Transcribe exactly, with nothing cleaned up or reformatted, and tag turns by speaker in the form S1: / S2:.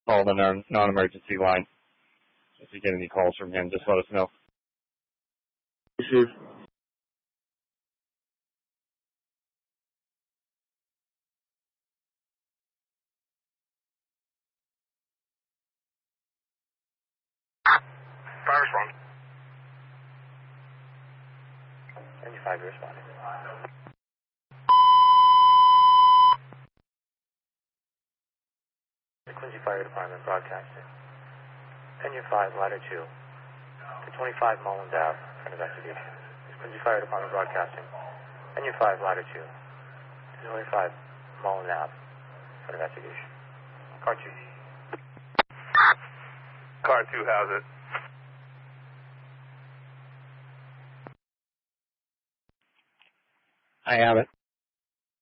S1: call the non- non-emergency line. If you get any calls from him, just let us know.
S2: Chief.
S3: Fire response.
S4: N U five, you're responding. The Quincy Fire Department broadcasting. N U five, ladder two. To twenty-five Mullins Ave for an investigation. The Quincy Fire Department broadcasting. N U five, ladder two. To twenty-five Mullins Ave for an investigation. Car two.
S3: Car two, how's it?
S1: I have it.